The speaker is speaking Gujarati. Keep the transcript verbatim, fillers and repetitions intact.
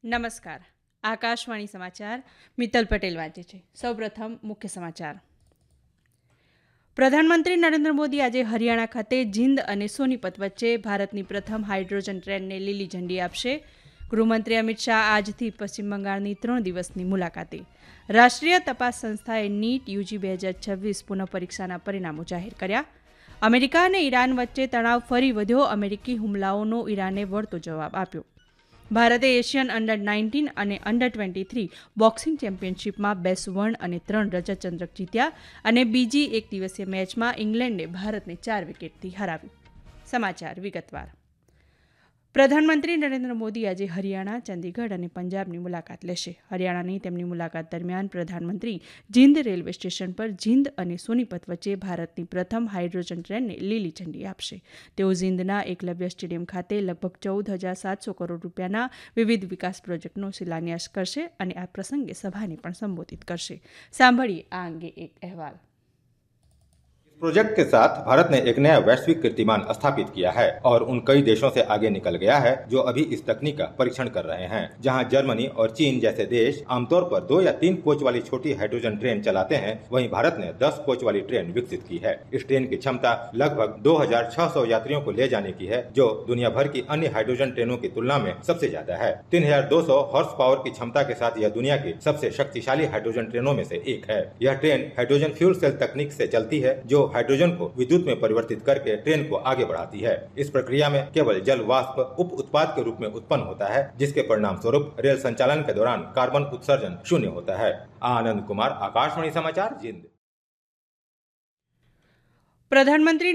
નમસ્કાર. આકાશવાણી સમાચાર મિત્તલ પટેલ વાંચે છે. સૌપ્રથમ મુખ્ય સમાચાર. પ્રધાનમંત્રી નરેન્દ્ર મોદી આજે હરિયાણા ખાતે જીંદ અને સોનીપત વચ્ચે ભારતની પ્રથમ હાઇડ્રોજન ટ્રેનને લીલી ઝંડી આપશે. ગૃહમંત્રી અમિત શાહ આજથી પશ્ચિમ બંગાળની ત્રણ દિવસની મુલાકાતે. રાષ્ટ્રીય તપાસ સંસ્થાએ નીટ યુજી બે હજાર છવ્વીસ પુનઃ પરીક્ષાના પરિણામો જાહેર કર્યા. અમેરિકા અને ઈરાન વચ્ચે તણાવ ફરી વધ્યો. અમેરિકી હુમલાઓનો ઈરાને વળતો જવાબ આપ્યો. ભારતે એશિયન અંડર નાઇન્ટીન અને અંડર ટ્વેન્ટી થ્રી બોક્સિંગ ચેમ્પિયનશિપમાં બે સુવર્ણ અને ત્રણ રજત ચંદ્રક જીત્યા અને બીજી એક દિવસીય મેચમાં ઇંગ્લેન્ડે ભારતને ચાર વિકેટથી હરાવ્યું. સમાચાર વિગતવાર. પ્રધાનમંત્રી નરેન્દ્ર મોદી આજે હરિયાણા, ચંદીગઢ અને પંજાબની મુલાકાત લેશે. હરિયાણાની તેમની મુલાકાત દરમિયાન પ્રધાનમંત્રી જીંદ રેલવે સ્ટેશન પર જીંદ અને સોનીપત વચ્ચે ભારતની પ્રથમ હાઇડ્રોજન ટ્રેનને લીલી ઝંડી આપશે. તેઓ જીંદના એકલવ્ય સ્ટેડિયમ ખાતે લગભગ ચૌદ હજાર સાતસો કરોડ રૂપિયાના વિવિધ વિકાસ પ્રોજેક્ટનો શિલાન્યાસ કરશે અને આ પ્રસંગે સભાને પણ સંબોધિત કરશે. સાંભળીએ આ અંગે એક અહેવાલ. प्रोजेक्ट के साथ भारत ने एक नया वैश्विक कीर्तिमान स्थापित किया है और उन कई देशों से आगे निकल गया है जो अभी इस तकनीक का परीक्षण कर रहे हैं. जहां जर्मनी और चीन जैसे देश आमतौर पर दो या तीन कोच वाली छोटी हाइड्रोजन ट्रेन चलाते हैं, वहीं भारत ने दस कोच वाली ट्रेन विकसित की है. इस ट्रेन की क्षमता लगभग दो हज़ार छह सौ यात्रियों को ले जाने की है, जो दुनिया भर की अन्य हाइड्रोजन ट्रेनों की तुलना में सबसे ज्यादा है. तीन हज़ार दो सौ हॉर्स पावर की क्षमता के साथ यह दुनिया की सबसे शक्तिशाली हाइड्रोजन ट्रेनों में से एक है. यह ट्रेन हाइड्रोजन फ्यूल सेल तकनीक से चलती है, जो हाइड्रोजन को विद्युत में परिवर्तित करके ट्रेन को आगे बढ़ाती है. इस प्रक्रिया में केवल जल वाष्प उप उत्पाद के रूप में उत्पन्न होता है, जिसके परिणाम स्वरूप रेल संचालन के दौरान कार्बन उत्सर्जन शून्य होता है. आनंद कुमार, आकाशवाणी समाचार, जिंद. प्रधानमंत्री